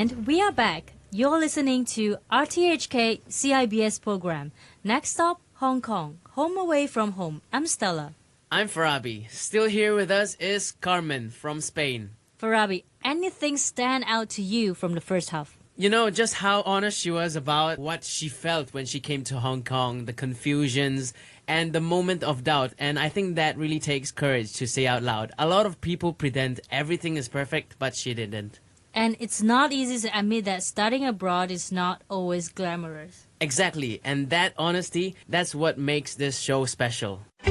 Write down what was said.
And we are back. You're listening to RTHK CIBS program. Next stop, Hong Kong. Home away from home. I'm Stella. I'm Farabi. Still here with us is Carmen from Spain. Farabi, anything stand out to you from the first half? You know, just how honest she was about what she felt when she came to Hong Kong, the confusions, and the moment of doubt. And I think that really takes courage to say out loud. A lot of people pretend everything is perfect, but she didn't. And it's not easy to admit that studying abroad is not always glamorous. Exactly. And that honesty, that's what makes this show special.